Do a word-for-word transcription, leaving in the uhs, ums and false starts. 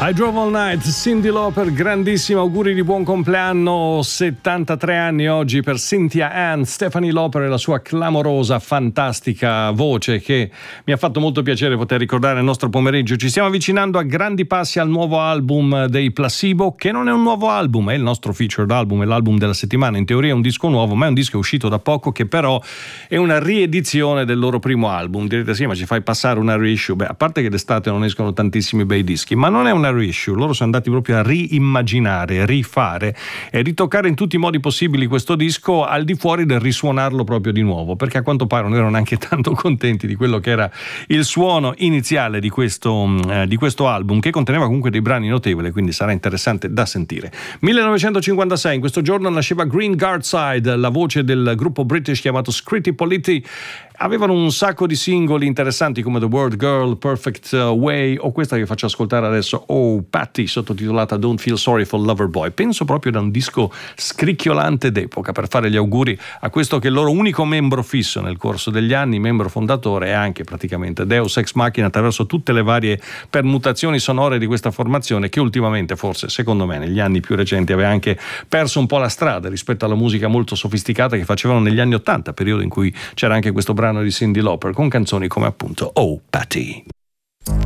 I Drove All Night, Cyndi Lauper, grandissimo, auguri di buon compleanno, settantatré anni oggi per Cynthia Ann, Stephanie Lauper e la sua clamorosa, fantastica voce che mi ha fatto molto piacere poter ricordare il nostro pomeriggio. Ci stiamo avvicinando a grandi passi al nuovo album dei Placebo, che non è un nuovo album, è il nostro featured album, è l'album della settimana, in teoria è un disco nuovo, ma è un disco uscito da poco che però è una riedizione del loro primo album. Direte sì, ma ci fai passare una reissue? Beh, a parte che d'estate non escono tantissimi bei dischi, ma non è una reissue, loro sono andati proprio a riimmaginare, rifare e ritoccare in tutti i modi possibili questo disco, al di fuori del risuonarlo proprio di nuovo, perché a quanto pare non erano neanche tanto contenti di quello che era il suono iniziale di questo, eh, di questo album, che conteneva comunque dei brani notevoli, quindi sarà interessante da sentire. millenovecentocinquantasei, in questo giorno nasceva Green Guardside, la voce del gruppo British chiamato Scritti Politti. Avevano un sacco di singoli interessanti come The Word Girl, Perfect Way o questa che faccio ascoltare adesso, Oh Patty, sottotitolata Don't Feel Sorry for Loverboy. Penso proprio da un disco scricchiolante d'epoca, per fare gli auguri a questo che è il loro unico membro fisso nel corso degli anni, membro fondatore e anche praticamente Deus Ex Machina attraverso tutte le varie permutazioni sonore di questa formazione, che ultimamente, forse secondo me negli anni più recenti, aveva anche perso un po' la strada rispetto alla musica molto sofisticata che facevano negli anni ottanta, periodo in cui c'era anche questo brano di Cyndi Lauper con canzoni come appunto Oh Patty.